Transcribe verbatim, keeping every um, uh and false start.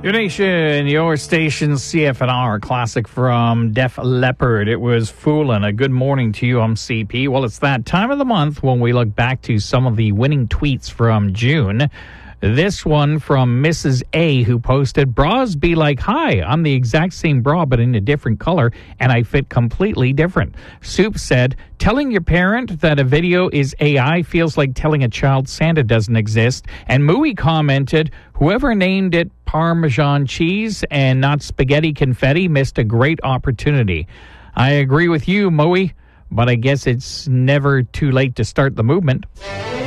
Your nation, your station, C F N R, classic from Def Leppard. It was Foolin'. A good morning to you. I'm C P. Well, it's that time of the month when we look back to some of the winning tweets from June. This one from Missus A, who posted, "Bras be like, hi, I'm the exact same bra but in a different color, and I fit completely different." Soup said, "Telling your parent that a video is A I feels like telling a child Santa doesn't exist." And Mooey commented, "Whoever named it Parmesan cheese and not spaghetti confetti missed a great opportunity." I agree with you, Mooey, but I guess it's never too late to start the movement.